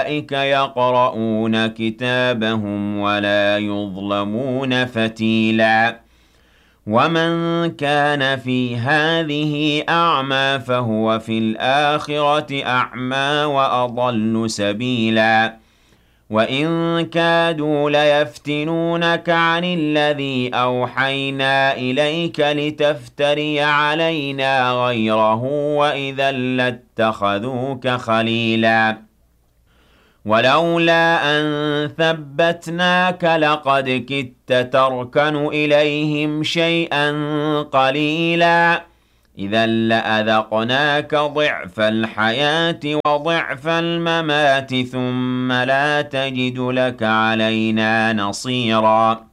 أولئك يقرؤون كتابهم ولا يظلمون فتيلا ومن كان في هذه أعمى فهو في الآخرة أعمى وأضل سبيلا وإن كادوا ليفتنونك عن الذي أوحينا إليك لتفتري علينا غيره وإذا لاتخذوك خليلا ولولا أن ثبتناك لقد كدت تركن إليهم شيئا قليلا إذا لأذقناك ضعف الحياة وضعف الممات ثم لا تجد لك علينا نصيرا